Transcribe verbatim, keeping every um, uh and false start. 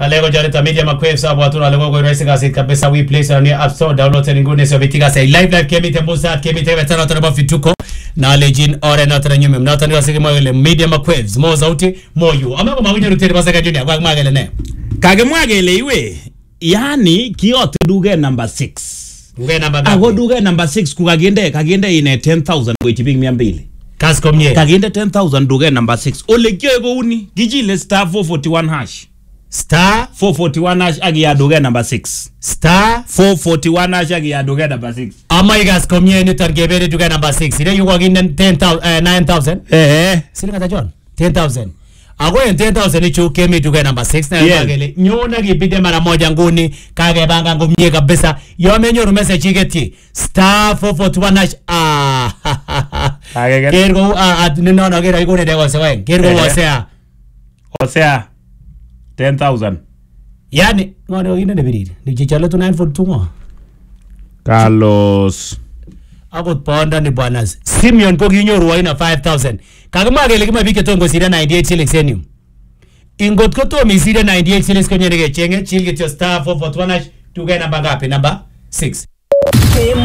Kalego jarita media makwef sabu watu nalego kwa iraisi kasi kabisa we place on your app store download teni ngune so bitika say live live kemi tembo sa kemi tebe tano tano fituko na legend ore na tano nyume mna tano wasiki mwagele media makwef mo sauti mo yu amako mawinyo ruteri basaka junior kwa mwagele ne kage mwagele iwe yani kiyote duge number six duge number gapi ago duge number six kukagende kagende ine ten thousand kwa ichibing miambili kasko mye kagende ten thousand duge number six ole kyo ego uni gijile star four forty-one hash star four forty-one hash agi ya duge number six star four forty-one hash agi ya duge number six ama igas komye ni targebere duge number six ide yuko gine ten thousand uh, nine thousand eh sili kata John ten thousand ago en ten thousand ichu kemi duge number six na yeah. Bagele nyona gibide mara moja nguni kage banga ngumye kabisa yo menyoru message igeti star four forty-one hash ah kage kergo ah nino na gera igone de wase wen kergo wasea osea ten thousand yani ngoro ine de biridi ni chichalo tu nine forty-two ngo Carlos ako ponda ni bwana Simeon ko ginyoru wa ina five thousand kagama gele kima bike tongo sira ninety-eight shillings enium ingot ko to mi sira ninety-eight shillings ko nyene ge chenge chilge to star four forty-one hash to get number gapi number six